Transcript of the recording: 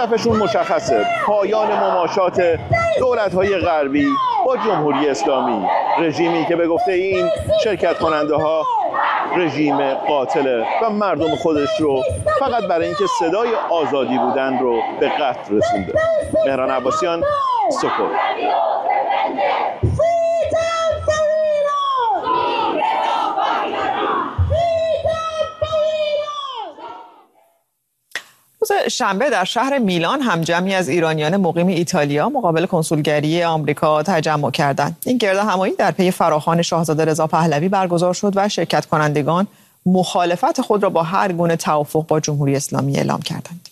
هدفشون مشخصه: پایان مماشات دولت‌های غربی با جمهوری اسلامی، رژیمی که به گفته این شرکت کننده ها رژیم قاتله و مردم خودش رو فقط برای اینکه صدای آزادی بودن رو به قتل رسونده. مهران عباسیان، سکوت. روز شنبه در شهر میلان هم جمعی از ایرانیان مقیم ایتالیا مقابل کنسولگری آمریکا تجمع کردند. این گردهمایی در پی فراخوان شاهزاده رضا پهلوی برگزار شد و شرکت کنندگان مخالفت خود را با هر گونه توافق با جمهوری اسلامی اعلام کردند.